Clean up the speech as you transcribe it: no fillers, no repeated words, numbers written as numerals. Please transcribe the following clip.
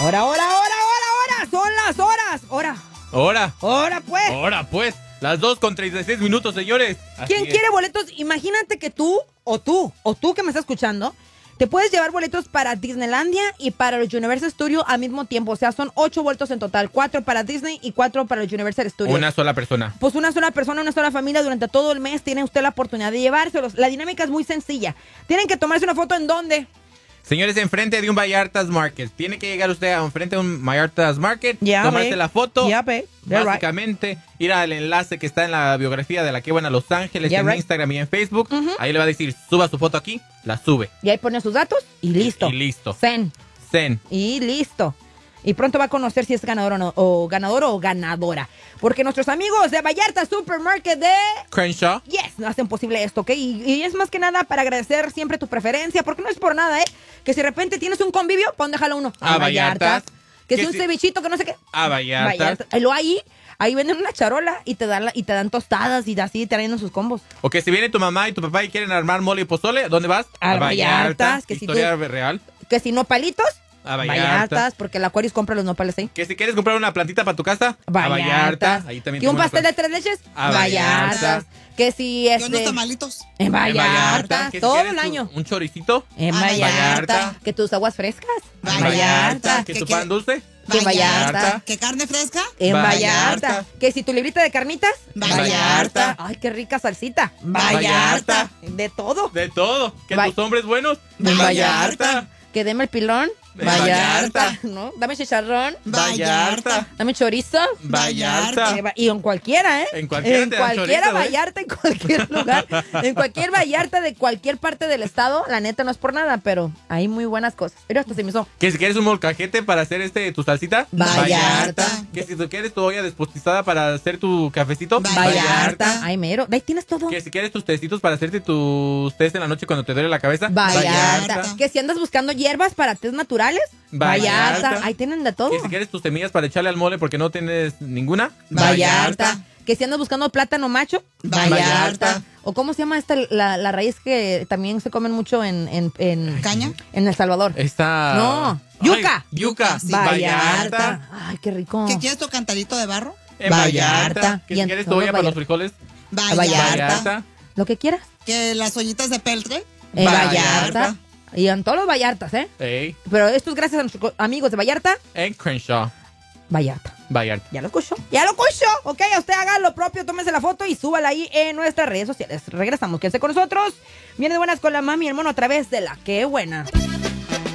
Son las horas. Hora, pues. Las 2:36, señores. ¿Quién quiere boletos? Imagínate que tú que me estás escuchando, te puedes llevar boletos para Disneylandia y para los Universal Studios al mismo tiempo. O sea, son 8 boletos en total. 4 para Disney y 4 para los Universal Studios. Una sola persona. Pues una sola persona, una sola familia durante todo el mes. Tiene usted la oportunidad de llevárselos. La dinámica es muy sencilla. Tienen que tomarse una foto ¿en dónde? Señores, enfrente de un Vallartas Market. Tiene que llegar usted a enfrente de un Vallartas Market, tomarse la foto, básicamente ir al enlace que está en la biografía de La Qué Buena Los Ángeles, en Instagram y en Facebook. Ahí le va a decir, suba su foto aquí, la sube. Y ahí pone sus datos y listo. Y listo. Zen. Y listo. Y pronto va a conocer si es ganador o ganadora. Porque nuestros amigos de Vallarta Supermarket de Crenshaw, no hacen posible esto, ¿ok? Y es más que nada para agradecer siempre tu preferencia, porque no es por nada, que si de repente tienes un convivio, ¿pa' dónde jala uno? A Vallartas. Que si un cevichito, que no sé qué. A Vallartas. Ahí venden una charola y te dan tostadas y así te traen sus combos. O que si viene tu mamá y tu papá y quieren armar mole y pozole, ¿dónde vas? A Vallartas. Historia real. Que si no palitos. A Vallartas, porque el Aquarius compra los nopales ahí. Que si quieres comprar una plantita para tu casa, Vallartas. A Vallartas. Ahí también. Que un pastel de 3 leches, a Vallartas. Que si ¿Y unos tamalitos? En Vallartas. Que todo si el año. Un choricito. En Vallartas. Que tus aguas frescas. Vallartas. Que tu pan dulce. En Vallarta. ¿Qué carne fresca? En Vallarta. Que si tu librita de carnitas. Vallarta. Ay, qué rica salsita. Vallarta. De todo. Que tus hombres buenos. En Vallarta. Que deme el pilón. Vallarta. ¿No? Dame chicharrón. Vallarta. Dame chorizo. Vallarta. Y en cualquiera, En cualquiera te dan chorizo, Vallarta, en cualquier lugar. En cualquier Vallarta de cualquier parte del estado. La neta no es por nada, pero hay muy buenas cosas. Mira, hasta se me hizo. Que si quieres un molcajete para hacer tu salsita. Vallarta. Que si tú quieres tu olla despostizada para hacer tu cafecito. Vallarta. Ay, mero. Ahí tienes todo. Que si quieres tus tecitos para hacerte tus tés en la noche cuando te duele la cabeza. Vallarta. Que si andas buscando hierbas para tés naturales. Vallarta. Ahí tienen de todo. Que si quieres tus semillas para echarle al mole porque no tienes ninguna. Vallarta. Que si andas buscando plátano macho. Vallarta. O cómo se llama la raíz que también se comen mucho en ¿Caña? En El Salvador. No. Yuca. Yuca. Sí. Vallarta. Ay, qué rico. ¿Qué quieres tu cantarito de barro? En Vallarta. Que Y si en quieres tu todo olla para los frijoles. Vallarta. Lo que quieras. Que las ollitas de peltre. En Vallarta. Vallarta. Y en todos los Vallartas, Ey. Pero esto es gracias a nuestros amigos de Vallarta. En Crenshaw. Vallarta. Ya lo escuchó. Ok, usted haga lo propio, tómese la foto y súbala ahí en nuestras redes sociales. Regresamos, quédese con nosotros. Viene de buenas con la mami y el mono a través de La Qué Buena.